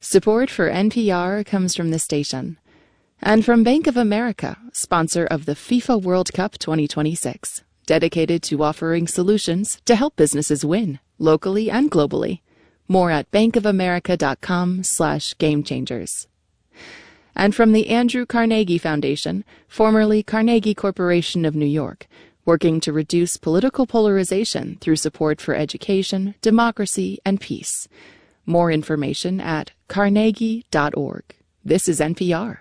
Support for NPR comes from the station. And from Bank of America, sponsor of the FIFA World Cup 2026, dedicated to offering solutions to help businesses win, locally and globally. More at bankofamerica.com/gamechangers. And from the Andrew Carnegie Foundation, formerly Carnegie Corporation of New York, working to reduce political polarization through support for education, democracy, and peace. More information at carnegie.org. This is NPR.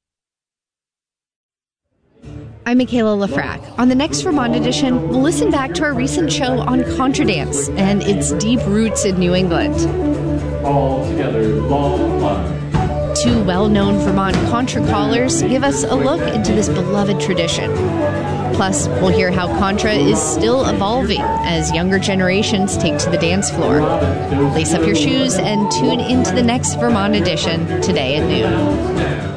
I'm Michaela Lafrac. On the next Vermont edition, we'll listen back to our recent show on Contra dance and its deep roots in New England. All together, long line. Two well-known Vermont Contra callers give us a look into this beloved tradition. Plus, we'll hear how Contra is still evolving as younger generations take to the dance floor. Lace up your shoes and tune into the next Vermont edition today at noon.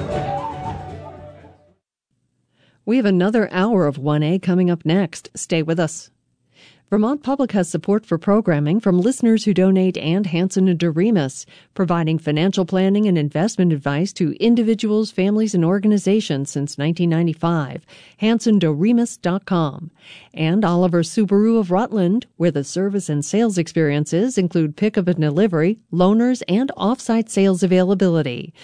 We have another hour of 1A coming up next. Stay with us. Vermont Public has support for programming from listeners who donate and Hanson and Doremus, providing financial planning and investment advice to individuals, families, and organizations since 1995. HansonDoremus.com. And Oliver Subaru of Rutland, where the service and sales experiences include pickup and delivery, loaners, and off-site sales availability.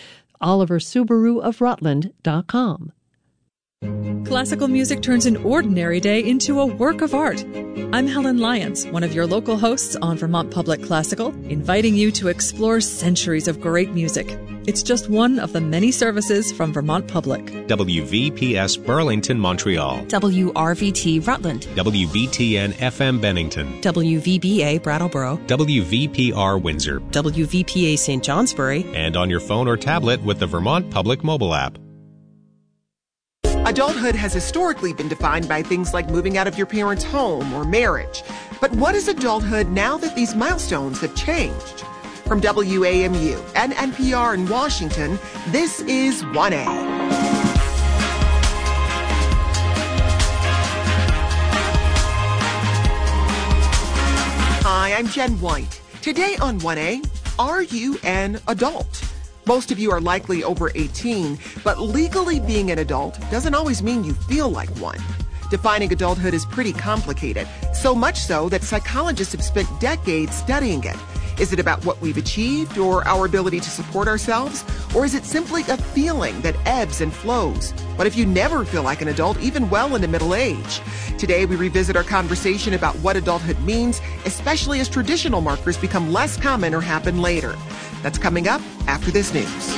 OliverSubaruofRutland.com. Classical music turns an ordinary day into a work of art. I'm Helen Lyons, one of your local hosts on Vermont Public Classical, inviting you to explore centuries of great music. It's just one of the many services from Vermont Public. WVPS Burlington, Montreal. WRVT Rutland. WVTN FM Bennington. WVBA Brattleboro. WVPR Windsor. WVPA St. Johnsbury. And on your phone or tablet with the Vermont Public mobile app. Adulthood has historically been defined by things like moving out of your parents' home or marriage. But what is adulthood now that these milestones have changed? From WAMU and NPR in Washington, this is 1A. Hi, I'm Jen White. Today on 1A, are you an adult? Most of you are likely over 18, but legally being an adult doesn't always mean you feel like one. Defining adulthood is pretty complicated, so much so that psychologists have spent decades studying it. Is it about what we've achieved or our ability to support ourselves? Or is it simply a feeling that ebbs and flows? What if you never feel like an adult, even well into middle age? Today, we revisit our conversation about what adulthood means, especially as traditional markers become less common or happen later. That's coming up after this news.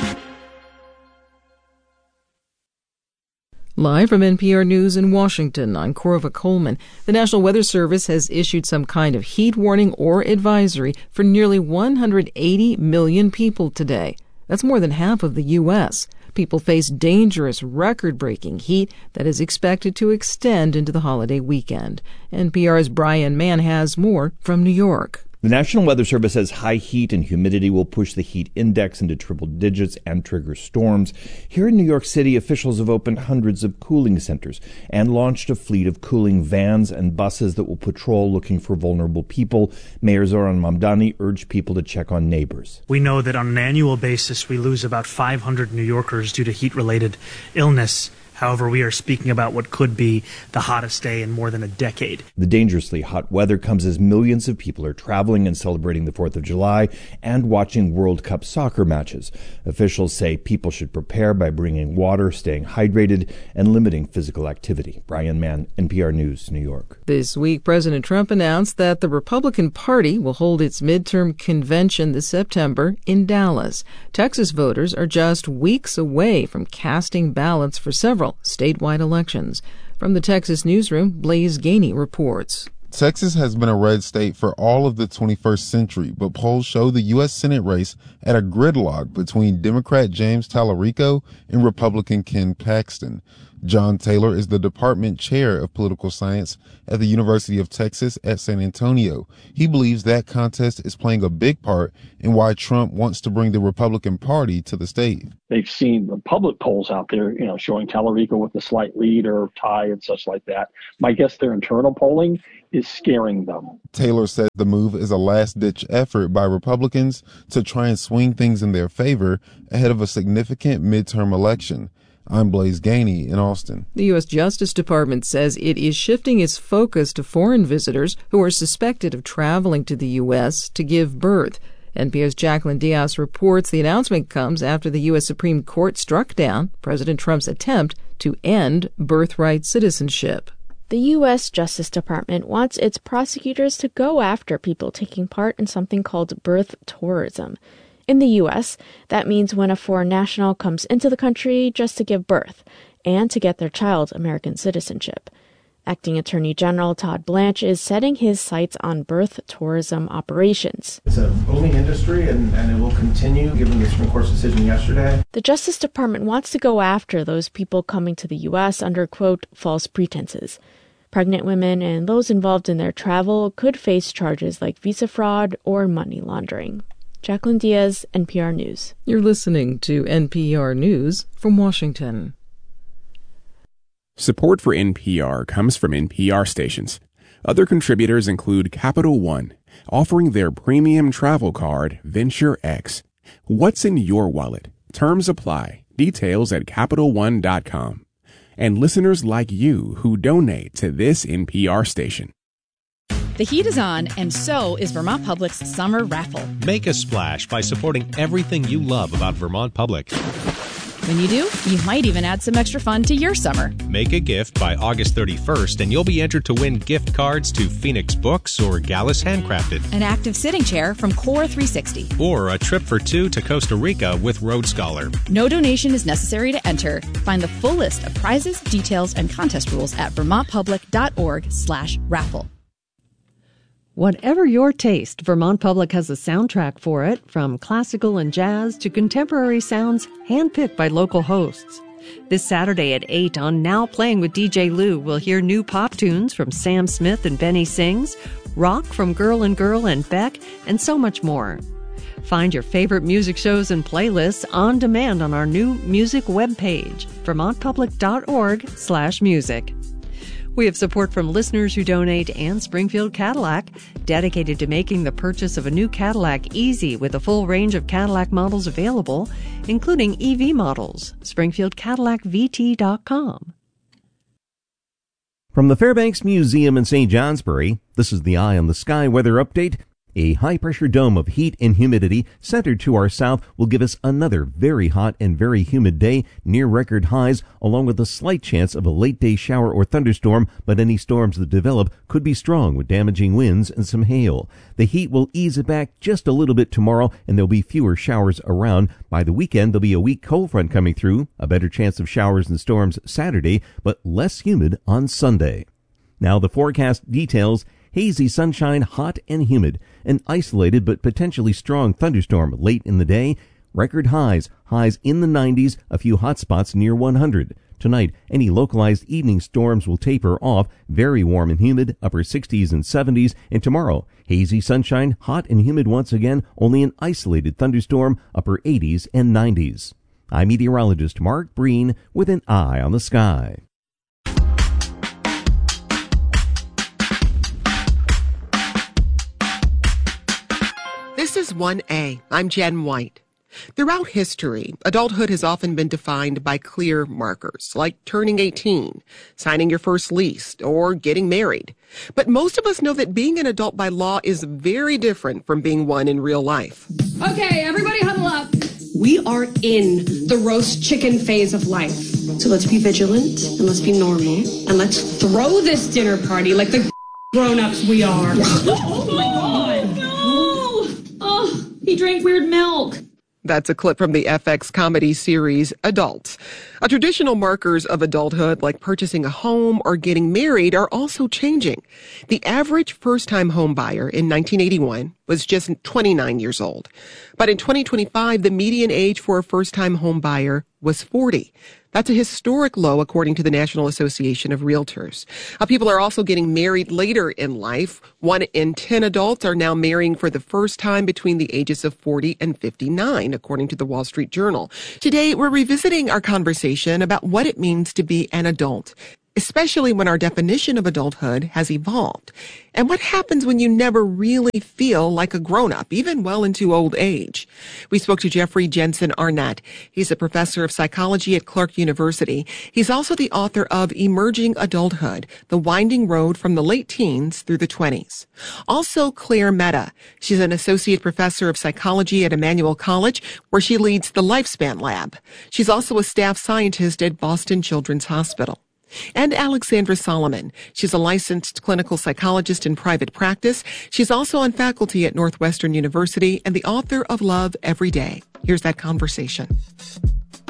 Live from NPR News in Washington, I'm Corva Coleman. The National Weather Service has issued some kind of heat warning or advisory for nearly 180 million people today. That's more than half of the U.S. People face dangerous, record-breaking heat that is expected to extend into the holiday weekend. NPR's Brian Mann has more from New York. The National Weather Service says high heat and humidity will push the heat index into triple digits and trigger storms. Here in New York City, officials have opened hundreds of cooling centers and launched a fleet of cooling vans and buses that will patrol looking for vulnerable people. Mayor Zoran Mamdani urged people to check on neighbors. We know that on an annual basis, we lose about 500 New Yorkers due to heat-related illness. However, we are speaking about what could be the hottest day in more than a decade. The dangerously hot weather comes as millions of people are traveling and celebrating the 4th of July and watching World Cup soccer matches. Officials say people should prepare by bringing water, staying hydrated, and limiting physical activity. Brian Mann, NPR News, New York. This week, President Trump announced that the Republican Party will hold its midterm convention this September in Dallas. Texas voters are just weeks away from casting ballots for several statewide elections. From the Texas newsroom, Blaze Gainey reports. Texas has been a red state for all of the 21st century, but polls show the U.S. Senate race at a gridlock between Democrat James Tallarico and Republican Ken Paxton. John Taylor is the department chair of political science at the University of Texas at San Antonio. He believes that contest is playing a big part in why Trump wants to bring the Republican Party to the state. They've seen the public polls out there, showing Tallarico with a slight lead or tie and such like that. My guess their internal polling is scaring them. Taylor said the move is a last-ditch effort by Republicans to try and swing things in their favor ahead of a significant midterm election. I'm Blaise Gainey in Austin. The U.S. Justice Department says it is shifting its focus to foreign visitors who are suspected of traveling to the U.S. to give birth. NPR's Jacqueline Diaz reports the announcement comes after the U.S. Supreme Court struck down President Trump's attempt to end birthright citizenship. The U.S. Justice Department wants its prosecutors to go after people taking part in something called birth tourism. In the U.S., that means when a foreign national comes into the country just to give birth and to get their child American citizenship. Acting Attorney General Todd Blanche is setting his sights on birth tourism operations. It's a booming industry, and it will continue, given the Supreme Court's decision yesterday. The Justice Department wants to go after those people coming to the U.S. under, quote, false pretenses. Pregnant women and those involved in their travel could face charges like visa fraud or money laundering. Jacqueline Diaz, NPR News. You're listening to NPR News from Washington. Support for NPR comes from NPR stations. Other contributors include Capital One, offering their premium travel card, Venture X. What's in your wallet? Terms apply. Details at CapitalOne.com. And listeners like you who donate to this NPR station. The heat is on, and so is Vermont Public's summer raffle. Make a splash by supporting everything you love about Vermont Public. When you do, you might even add some extra fun to your summer. Make a gift by August 31st, and you'll be entered to win gift cards to Phoenix Books or Gallus Handcrafted, an active sitting chair from Core 360, or a trip for two to Costa Rica with Road Scholar. No donation is necessary to enter. Find the full list of prizes, details, and contest rules at vermontpublic.org/raffle. Whatever your taste, Vermont Public has a soundtrack for it, from classical and jazz to contemporary sounds handpicked by local hosts. This Saturday at 8 on Now Playing with DJ Lou, we'll hear new pop tunes from Sam Smith and Benny Sings, rock from Girl and Girl and Beck, and so much more. Find your favorite music shows and playlists on demand on our new music webpage, vermontpublic.org/music. We have support from listeners who donate and Springfield Cadillac, dedicated to making the purchase of a new Cadillac easy with a full range of Cadillac models available, including EV models. SpringfieldCadillacVT.com. From the Fairbanks Museum in St. Johnsbury, this is the Eye on the Sky weather update. A high-pressure dome of heat and humidity centered to our south will give us another very hot and very humid day near record highs, along with a slight chance of a late-day shower or thunderstorm, but any storms that develop could be strong with damaging winds and some hail. The heat will ease it back just a little bit tomorrow, and there'll be fewer showers around. By the weekend, there'll be a weak cold front coming through, a better chance of showers and storms Saturday, but less humid on Sunday. Now the forecast details. Hazy sunshine, hot and humid. An isolated but potentially strong thunderstorm late in the day. Record highs in the 90s, a few hot spots near 100. Tonight, any localized evening storms will taper off. Very warm and humid, upper 60s and 70s. And tomorrow, hazy sunshine, hot and humid once again, only an isolated thunderstorm, upper 80s and 90s. I'm meteorologist Mark Breen with an Eye on the Sky. This is 1A. I'm Jen White. Throughout history, adulthood has often been defined by clear markers, like turning 18, signing your first lease, or getting married. But most of us know that being an adult by law is very different from being one in real life. Okay, everybody huddle up. We are in the roast chicken phase of life. So let's be vigilant, and let's be normal, and let's throw this dinner party like the grown-ups we are. Oh my God! No! Oh, he drank weird milk. That's a clip from the FX comedy series Adults. Traditional markers of adulthood, like purchasing a home or getting married, are also changing. The average first-time home buyer in 1981 was just 29 years old. But in 2025, the median age for a first-time home buyer was 40. That's a historic low, according to the National Association of Realtors. People are also getting married later in life. 1 in 10 adults are now marrying for the first time between the ages of 40 and 59, according to the Wall Street Journal. Today, we're revisiting our conversation about what it means to be an adult. especially when our definition of adulthood has evolved. And what happens when you never really feel like a grown-up, even well into old age? We spoke to Jeffrey Jensen Arnett. He's a professor of psychology at Clark University. He's also the author of Emerging Adulthood, The Winding Road from the Late Teens Through the 20s. Also, Claire Mehta. She's an associate professor of psychology at Emmanuel College, where she leads the Lifespan Lab. She's also a staff scientist at Boston Children's Hospital. And Alexandra Solomon. She's a licensed clinical psychologist in private practice. She's also on faculty at Northwestern University and the author of Love Every Day. Here's that conversation.